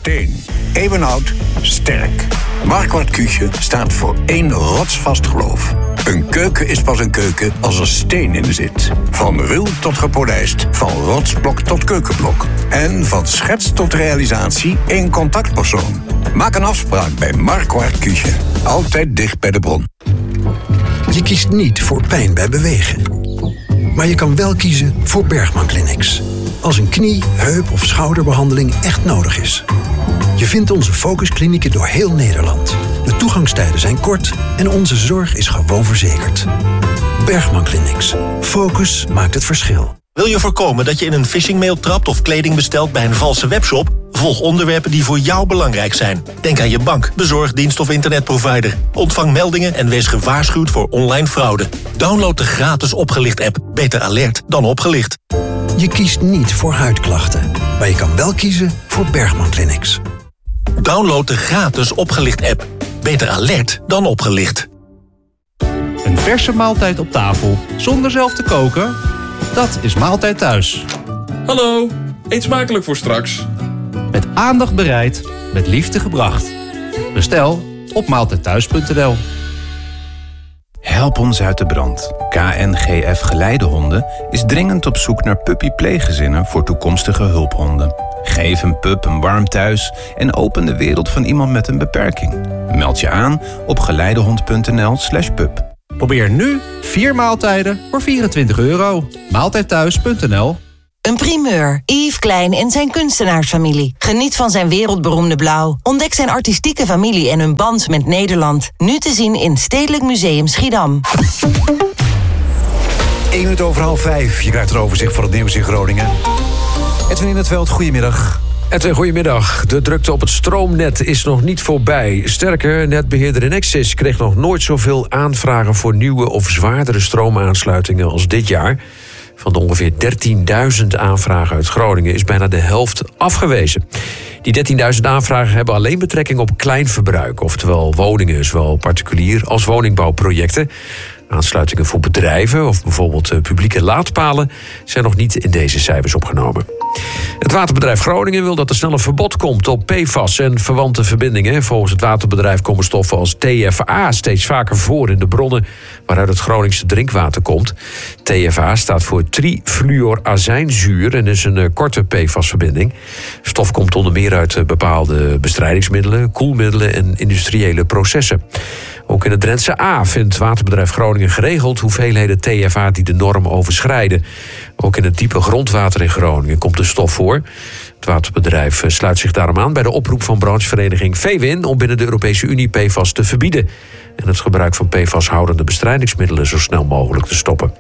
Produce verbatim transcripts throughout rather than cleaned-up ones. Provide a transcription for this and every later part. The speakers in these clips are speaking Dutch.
steen. Eeuwenoud, sterk. Marquardt Küche staat voor één rotsvast geloof. Een keuken is pas een keuken als er steen in zit. Van ruw tot gepolijst, van rotsblok tot keukenblok. En van schets tot realisatie één contactpersoon. Maak een afspraak bij Marquardt Küche. Altijd dicht bij de bron. Je kiest niet voor pijn bij bewegen. Maar je kan wel kiezen voor Bergman Clinics. Als een knie, heup of schouderbehandeling echt nodig is. Je vindt onze focusklinieken door heel Nederland. De toegangstijden zijn kort en onze zorg is gewoon verzekerd. Bergman Clinics. Focus maakt het verschil. Wil je voorkomen dat je in een phishingmail trapt of kleding bestelt bij een valse webshop? Volg onderwerpen die voor jou belangrijk zijn. Denk aan je bank, bezorgdienst of internetprovider. Ontvang meldingen en wees gewaarschuwd voor online fraude. Download de gratis Opgelicht-app. Beter alert dan opgelicht. Je kiest niet voor huidklachten, maar je kan wel kiezen voor Bergman Clinics. Download de gratis Opgelicht-app. Beter alert dan opgelicht. Een verse maaltijd op tafel, zonder zelf te koken? Dat is Maaltijd Thuis. Hallo, eet smakelijk voor straks. Met aandacht bereid, met liefde gebracht. Bestel op maaltijdthuis punt n l. Help ons uit de brand. K N G F Geleidehonden is dringend op zoek naar puppypleeggezinnen voor toekomstige hulphonden. Geef een pup een warm thuis en open de wereld van iemand met een beperking. Meld je aan op geleidehond punt n l slash pup. Probeer nu vier maaltijden voor vierentwintig euro. maaltijdthuis punt n l. Een primeur. Yves Klein en zijn kunstenaarsfamilie. Geniet van zijn wereldberoemde blauw. Ontdek zijn artistieke familie en hun band met Nederland. Nu te zien in Stedelijk Museum Schiedam. Eén minuut over half vijf. Je krijgt een overzicht van het nieuws in Groningen. Edwin in het Veld, goedemiddag. Edwin, goedemiddag. De drukte op het stroomnet is nog niet voorbij. Sterker, netbeheerder Enexis kreeg nog nooit zoveel aanvragen voor nieuwe of zwaardere stroomaansluitingen als dit jaar. Van de ongeveer dertienduizend aanvragen uit Groningen is bijna de helft afgewezen. Die dertienduizend aanvragen hebben alleen betrekking op kleinverbruik, oftewel woningen, zowel particulier als woningbouwprojecten. Aansluitingen voor bedrijven of bijvoorbeeld publieke laadpalen zijn nog niet in deze cijfers opgenomen. Het waterbedrijf Groningen wil dat er snel een verbod komt op P F A S en verwante verbindingen. Volgens het waterbedrijf komen stoffen als T F A steeds vaker voor in de bronnen waaruit het Groningse drinkwater komt. T F A staat voor trifluorazijnzuur en is een korte P F A S-verbinding. Stof komt onder meer uit bepaalde bestrijdingsmiddelen, koelmiddelen en industriële processen. Ook in het Drentse A vindt waterbedrijf Groningen geregeld hoeveelheden T F A die de norm overschrijden. Ook in het diepe grondwater in Groningen komt de stof voor. Het waterbedrijf sluit zich daarom aan bij de oproep van branchevereniging VWin om binnen de Europese Unie P F A S te verbieden en het gebruik van P F A S-houdende bestrijdingsmiddelen zo snel mogelijk te stoppen.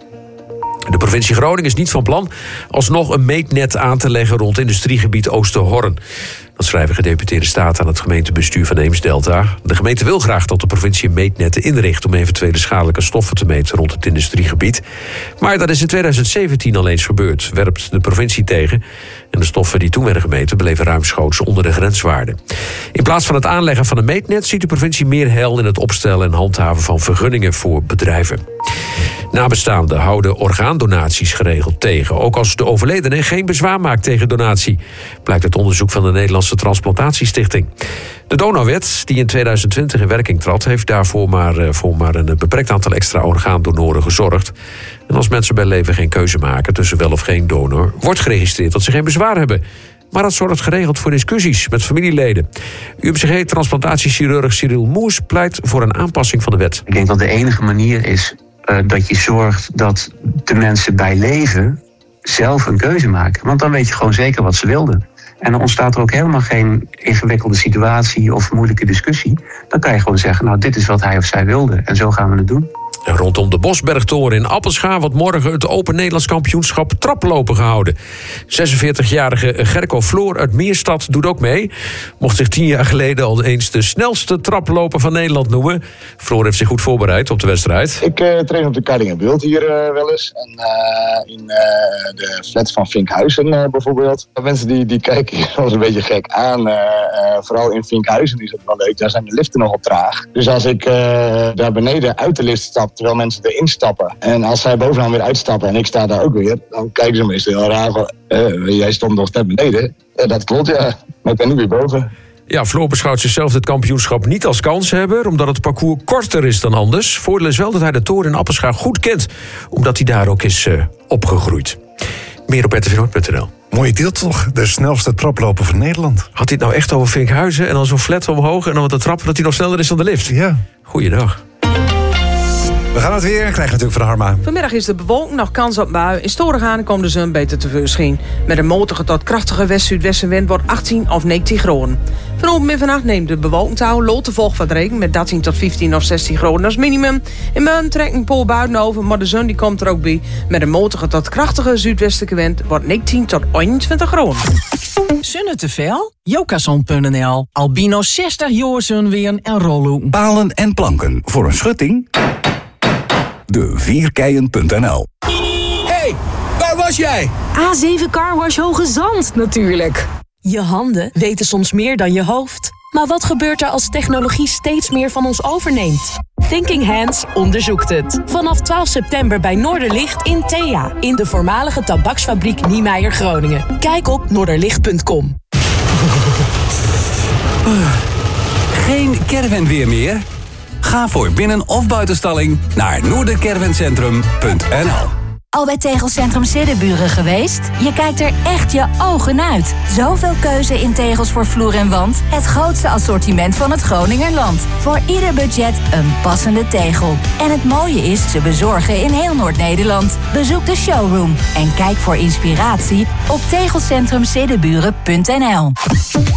De provincie Groningen is niet van plan alsnog een meetnet aan te leggen rond industriegebied Oosterhorn. Dat schrijven gedeputeerde staten aan het gemeentebestuur van Eems-Delta. De gemeente wil graag dat de provincie meetnetten inricht om eventuele schadelijke stoffen te meten rond het industriegebied. Maar dat is in tweeduizend zeventien al eens gebeurd, werpt de provincie tegen. En de stoffen die toen werden gemeten bleven ruimschoots onder de grenswaarde. In plaats van het aanleggen van een meetnet ziet de provincie meer heil in het opstellen en handhaven van vergunningen voor bedrijven. Nabestaanden houden orgaandonaties geregeld tegen, ook als de overledene geen bezwaar maakt tegen donatie, blijkt uit onderzoek van de Nederlandse Transplantatiestichting. De donorwet, die in tweeduizend twintig in werking trad, heeft daarvoor maar voor maar een beperkt aantal extra orgaandonoren gezorgd. En als mensen bij leven geen keuze maken tussen wel of geen donor, wordt geregistreerd dat ze geen bezwaar hebben. Maar dat zorgt geregeld voor discussies met familieleden. U M C G-transplantatiechirurg Cyril Moes pleit voor een aanpassing van de wet. Ik denk dat de enige manier is uh, dat je zorgt dat de mensen bij leven zelf een keuze maken. Want dan weet je gewoon zeker wat ze wilden. En dan ontstaat er ook helemaal geen ingewikkelde situatie of moeilijke discussie. Dan kan je gewoon zeggen, nou, dit is wat hij of zij wilde. En zo gaan we het doen. En rondom de Bosbergtoren in Appelscha wordt morgen het Open Nederlands Kampioenschap traplopen gehouden. zesenveertigjarige Gerco Floor uit Meerstad doet ook mee. Mocht zich tien jaar geleden al eens de snelste traploper van Nederland noemen. Floor heeft zich goed voorbereid op de wedstrijd. Ik uh, train op de Kardingenbult hier uh, wel eens. En uh, in uh, de flats van Vinkhuizen uh, bijvoorbeeld. Mensen die, die kijken wel eens een beetje gek aan. Uh, uh, vooral in Vinkhuizen is het wel leuk. Daar zijn de liften nogal traag. Dus als ik uh, daar beneden uit de lift stap, terwijl mensen erin stappen. En als zij bovenaan weer uitstappen en ik sta daar ook weer, dan kijken ze meestal heel raar van, uh, jij stond nog net beneden. Uh, dat klopt, ja. Maar ik ben nu weer boven. Ja, Floor beschouwt zichzelf dit kampioenschap niet als kanshebber, omdat het parcours korter is dan anders. Voordeel is wel dat hij de toren in Appelschaar goed kent, omdat hij daar ook is uh, opgegroeid. Meer op r t v noord punt n l. Mooie deal toch? De snelste traploper van Nederland. Had hij het nou echt over Vinkhuizen en dan zo'n flat omhoog en dan wat de trap dat hij nog sneller is dan de lift? Ja. Goeiedag. We gaan het weer krijgen natuurlijk van Harma. Vanmiddag is de bewolking nog kans op bui. In Storengaan komt de zon beter tevoorschijn. Met een matige tot krachtige west-zuidwestenwind wordt achttien of negentien graden. Vanavond en vannacht neemt de bewolking toe. Lood de volg wat regen met dertien tot vijftien of zestien graden als minimum. In Meun trekt een pool buiten over, maar de zon die komt er ook bij. Met een matige tot krachtige zuidwestelijke wind wordt negentien tot eenentwintig graden. Zonne te veel? Jokason punt n l. Albino zestig jaar zonween en rollen. Palen en planken voor een schutting? De vierkeien punt n l. Hey, waar was jij? A zeven Carwash Hoge Zand natuurlijk. Je handen weten soms meer dan je hoofd. Maar wat gebeurt er als technologie steeds meer van ons overneemt? Thinking Hands onderzoekt het. Vanaf twaalf september bij Noorderlicht in Thea. In de voormalige tabaksfabriek Niemeyer Groningen. Kijk op noorderlicht punt com. Geen caravanweer meer? Ga voor binnen- of buitenstalling naar noordercaravancentrum punt n l. Al bij Tegelcentrum Siddeburen geweest? Je kijkt er echt je ogen uit. Zoveel keuze in tegels voor vloer en wand. Het grootste assortiment van het Groningerland. Voor ieder budget een passende tegel. En het mooie is, ze bezorgen in heel Noord-Nederland. Bezoek de showroom en kijk voor inspiratie op tegelcentrum siddeburen punt n l.